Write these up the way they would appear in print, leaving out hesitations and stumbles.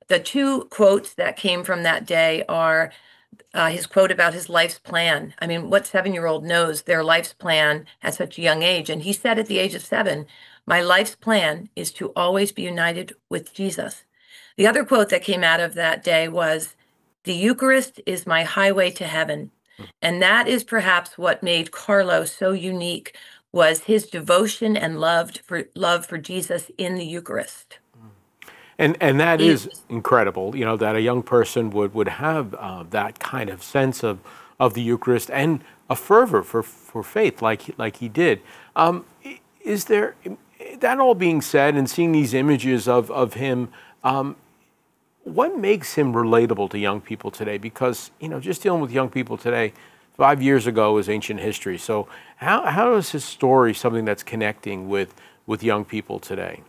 the two quotes that came from that day are his quote about his life's plan. I mean, what 7-year-old knows their life's plan at such a young age? And he said at the age of 7, "My life's plan is to always be united with Jesus." The other quote that came out of that day was, "The Eucharist is my highway to heaven." And that is perhaps what made Carlo so unique, was his devotion and love for Jesus in the Eucharist. And that He, is incredible, you know, that a young person would have that kind of sense of the Eucharist and a fervor for faith like he did. Is there, that all being said, and seeing these images of him, what makes him relatable to young people today? Because, you know, just dealing with young people today, 5 years ago was ancient history. So how is his story something that's connecting with young people today?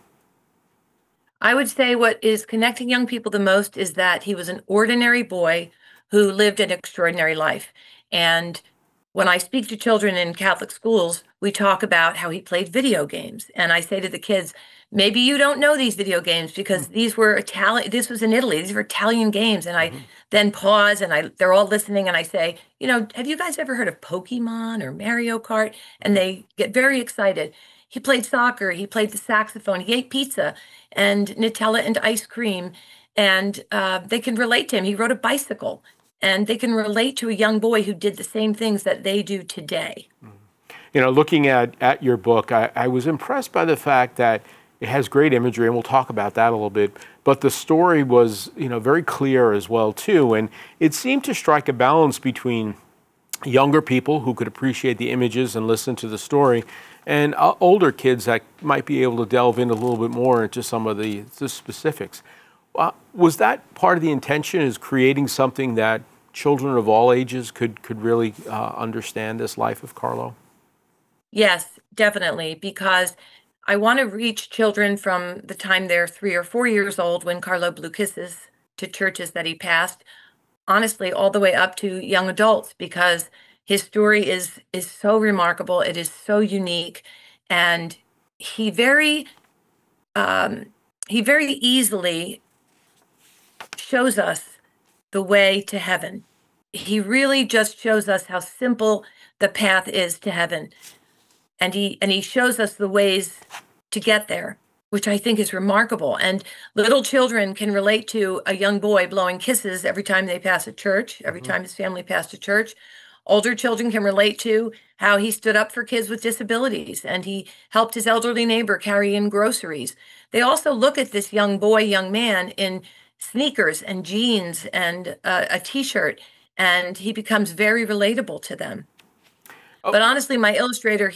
I would say what is connecting young people the most is that he was an ordinary boy who lived an extraordinary life. And when I speak to children in Catholic schools, we talk about how he played video games. And I say to the kids, maybe you don't know these video games because these were Italian, this was in Italy, these were Italian games. And I then pause and they're all listening and I say, you know, have you guys ever heard of Pokemon or Mario Kart? And they get very excited. He played soccer, he played the saxophone, he ate pizza and Nutella and ice cream. And they can relate to him. He rode a bicycle and they can relate to a young boy who did the same things that they do today. You know, looking at your book, I was impressed by the fact that it has great imagery, and we'll talk about that a little bit, but the story was, you know, very clear as well, too, and it seemed to strike a balance between younger people who could appreciate the images and listen to the story, and older kids that might be able to delve in a little bit more into some of the specifics. Was that part of the intention, is creating something that children of all ages could really understand this life of Carlo? Yes, definitely, because I want to reach children from the time they're 3 or 4 years old when Carlo blew kisses to churches that he passed, honestly, all the way up to young adults, because his story is so remarkable. It is so unique, and he very he very easily shows us the way to heaven. He really just shows us how simple the path is to heaven. And he shows us the ways to get there, which I think is remarkable. And little children can relate to a young boy blowing kisses every time they pass a church, every time his family passed a church. Older children can relate to how he stood up for kids with disabilities and he helped his elderly neighbor carry in groceries. They also look at this young boy, young man in sneakers and jeans and a t-shirt, and he becomes very relatable to them. But honestly, my illustrator,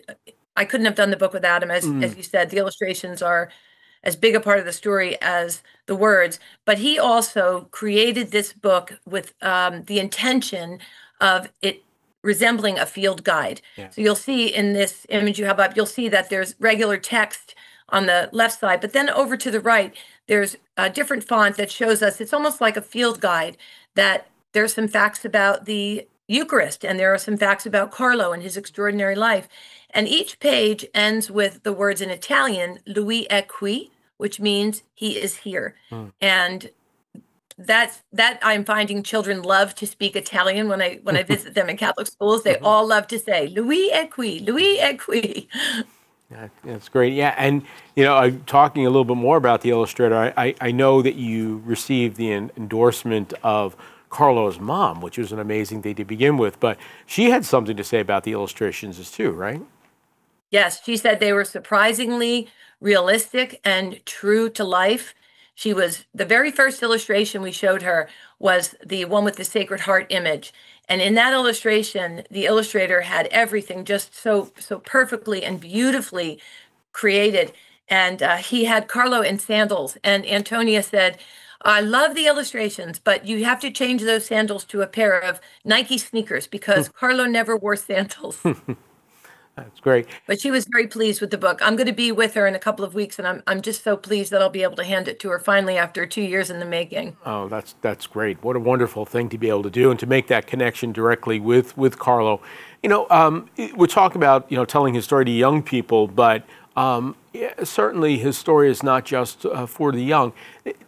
I couldn't have done the book without him. As you said, the illustrations are as big a part of the story as the words. But he also created this book with the intention of it resembling a field guide. Yeah. So you'll see in this image you have up, you'll see that there's regular text on the left side, but then over to the right, there's a different font that shows us, it's almost like a field guide, that there's some facts about the Eucharist, and there are some facts about Carlo and his extraordinary life. And each page ends with the words in Italian, "Lui è qui," which means he is here. And that I'm finding children love to speak Italian when I visit them in Catholic schools. They all love to say, "Lui è qui, lui è qui." That's great. Yeah, and you know, talking a little bit more about the illustrator, I know that you received the endorsement of Carlo's mom, which was an amazing thing to begin with, but she had something to say about the illustrations too, right? Yes, she said they were surprisingly realistic and true to life. The very first illustration we showed her was the one with the Sacred Heart image. And in that illustration, the illustrator had everything just so perfectly and beautifully created. And he had Carlo in sandals. And Antonia said, "I love the illustrations, but you have to change those sandals to a pair of Nike sneakers because Carlo never wore sandals." That's great. But she was very pleased with the book. I'm going to be with her in a couple of weeks, and I'm just so pleased that I'll be able to hand it to her finally after 2 years in the making. Oh, that's great. What a wonderful thing to be able to do and to make that connection directly with Carlo. You know, we're talking about, you know, telling his story to young people, but yeah, certainly his story is not just for the young.